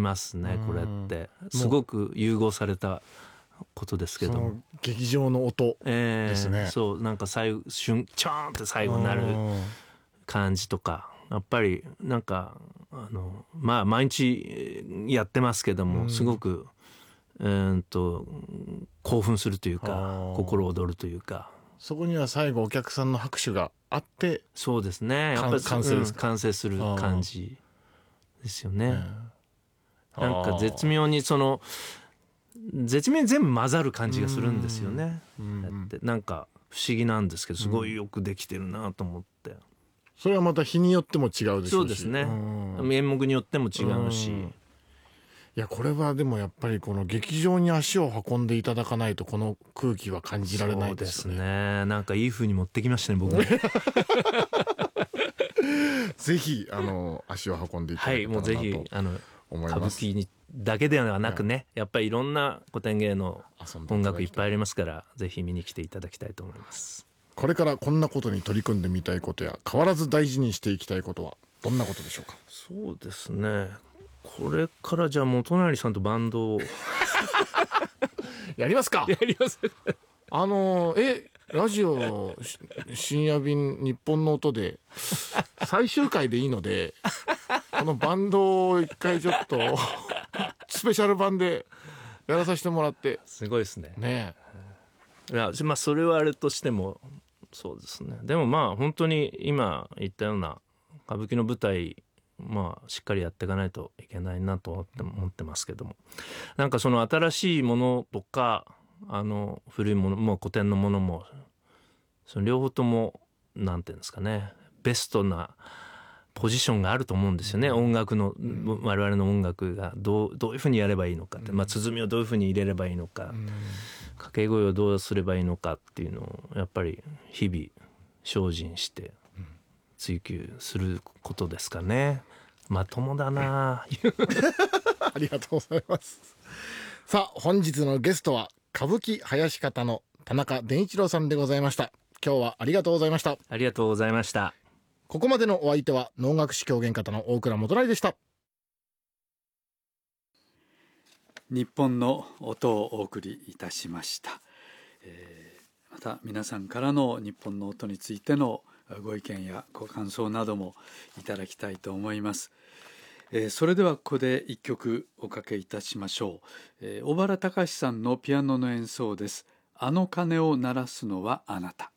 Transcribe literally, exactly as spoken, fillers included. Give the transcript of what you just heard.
ますね。これってすごく融合されたことですけども、 その劇場の音ですね、 えー、そうなんか最後瞬チョーンって最後になる感じとか、やっぱりなんかあのまあ毎日やってますけども、すごくえー、と興奮するというか心躍るというか、 そこには最後お客さんの拍手があって、 そうですね、やっぱり完成ですか、 うん、完成する感じですよね。 えー、 なんか絶妙にその絶妙に全部混ざる感じがするんですよね。だってなんか不思議なんですけど、すごいよくできてるなと思って、 それはまた日によっても違うでしょうし、 そうですね、演目によっても違うし、 いやこれはでもやっぱりこの劇場に足を運んでいただかないとこの空気は感じられないですよね。 そうですね、なんかいい風に持ってきましたね僕もぜひあの足を運んでいただけたらなと思います。はい、もうぜひあの歌舞伎にだけではなくね、はい、やっぱりいろんな古典芸能音楽いっぱいありますから、ぜひ見に来ていただきたいと思います。 これからこんなことに取り組んでみたいことや変わらず大事にしていきたいことはどんなことでしょうか。 そうですね、これからじゃあ元成さんとバンドをやりますか。 やりますあのえラジオ深夜便日本の音で最終回でいいのでこのバンドを一回ちょっとスペシャル版でやらさせてもらって。 すごいですね。 ねえ、いやまあそれはあれとしてもそうですね。でもまあ本当に今言ったような歌舞伎の舞台、まあしっかりやっていかないといけないなと思って思ってますけども、なんかその新しいものとかあの古いものも古典のものもその両方ともなんていうんですかね、ベストなポジションがあると思うんですよね、うん、音楽の、うん、我々の音楽がどう、どういうふうにやればいいのかって、うん、まあ、鼓をどういうふうに入れればいいのか、うん、掛け声をどうすればいいのかっていうのをやっぱり日々精進して追求することですかね。まともだなありがとうございます。さあ本日のゲストは歌舞伎囃子方の田中伝一郎さんでございました。今日はありがとうございました。 ありがとうございました。 ここまでのお相手は能楽師狂言方の大倉元成でした。 日本の音をお送りいたしました、えー、また皆さんからの日本の音についてのご意見やご感想などもいただきたいと思います。えー、それではここで一曲おかけいたしましょう。えー、小原隆さんのピアノの演奏です。あの鐘を鳴らすのはあなた。